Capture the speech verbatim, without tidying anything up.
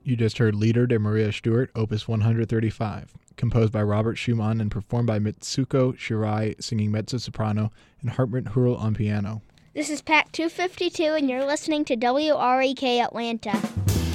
You just heard Lieder de Maria Stuart, Opus one thirty-five, composed by Robert Schumann and performed by Mitsuko Shirai singing mezzo-soprano and Hartmut Hurl on piano. This is Pack two fifty-two, and you're listening to W R E K Atlanta.